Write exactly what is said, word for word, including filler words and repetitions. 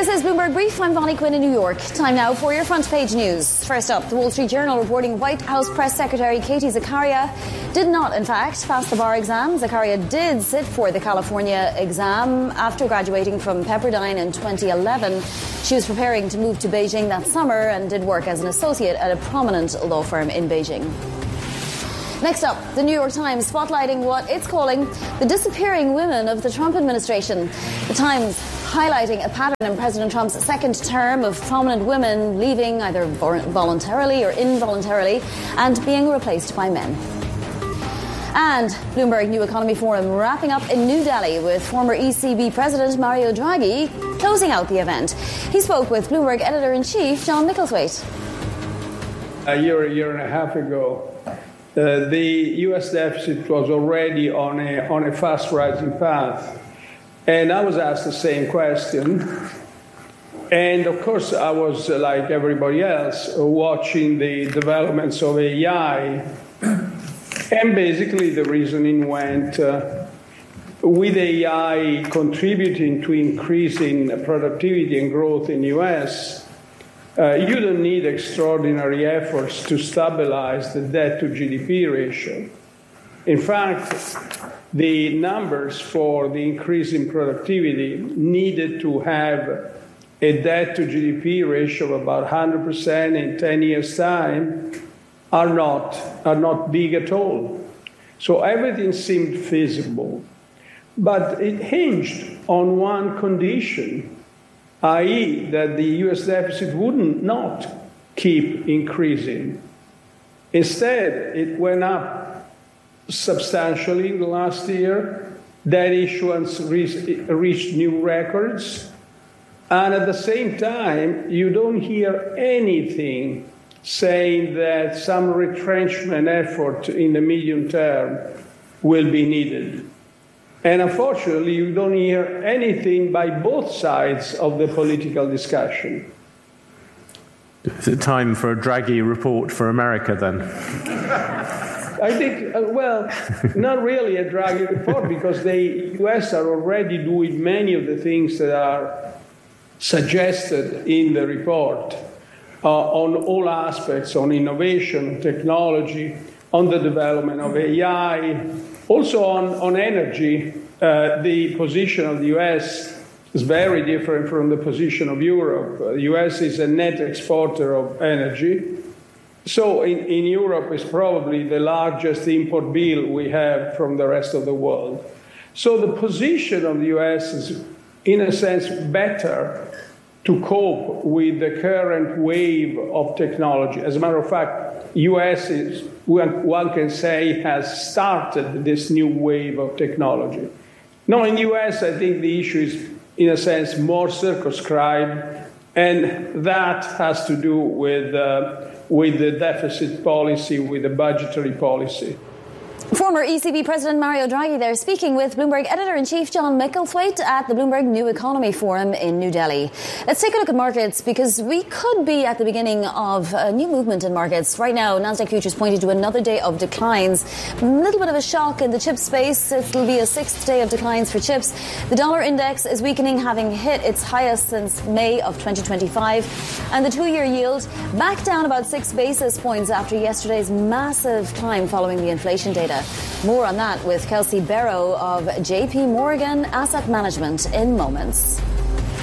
This is Bloomberg Brief. I'm Bonnie Quinn in New York. Time now for your front page news. First up, the Wall Street Journal reporting White House Press Secretary Katie Zakaria did not, in fact, pass the bar exam. Zakaria did sit for the California exam after graduating from Pepperdine in twenty eleven. She was preparing to move to Beijing that summer and did work as an associate at a prominent law firm in Beijing. Next up, the New York Times spotlighting what it's calling the disappearing women of the Trump administration. The Times highlighting a pattern in President Trump's second term of prominent women leaving either voluntarily or involuntarily and being replaced by men. And Bloomberg New Economy Forum wrapping up in New Delhi with former E C B President Mario Draghi closing out the event. He spoke with Bloomberg Editor-in-Chief John Micklethwaite. A year, a year and a half ago, Uh, the U S deficit was already on a, on a fast rising path. And I was asked the same question. And of course, I was, uh, like everybody else, uh, watching the developments of A I. And basically, the reasoning went uh, with A I contributing to increasing productivity and growth in the U S, Uh, you don't need extraordinary efforts to stabilize the debt to G D P ratio. In fact, the numbers for the increase in productivity needed to have a debt to G D P ratio of about one hundred percent in ten years' time are not, are not big at all. So everything seemed feasible. But it hinged on one condition, that is that the U S deficit wouldn't not keep increasing. Instead, it went up substantially in the last year. Debt issuance reached new records. And at the same time, you don't hear anything saying that some retrenchment effort in the medium term will be needed. And unfortunately, you don't hear anything by both sides of the political discussion. Is it time for a Draghi report for America, then? I think, uh, well, not really a Draghi report, because the U S are already doing many of the things that are suggested in the report uh, on all aspects, on innovation, technology, on the development of A I, also on, on energy. Uh, the position of the U S is very different from the position of Europe. Uh, the U S is a net exporter of energy. So in, in Europe, it's probably the largest import bill we have from the rest of the world. So the position of the U S is, in a sense, better to cope with the current wave of technology. As a matter of fact, U S is, one, one can say, has started this new wave of technology. Now, in the U S, I think the issue is, in a sense, more circumscribed, and that has to do with, uh, with the deficit policy, with the budgetary policy. Former E C B President Mario Draghi there speaking with Bloomberg Editor-in-Chief John Micklethwaite at the Bloomberg New Economy Forum in New Delhi. Let's take a look at markets, because we could be at the beginning of a new movement in markets. Right now, Nasdaq futures pointing to another day of declines. A little bit of a shock in the chip space. It'll be a sixth day of declines for chips. The dollar index is weakening, having hit its highest since May of twenty twenty-five. And the two-year yield back down about six basis points after yesterday's massive climb following the inflation data. More on that with Kelsey Barrow of J P Morgan Asset Management in moments.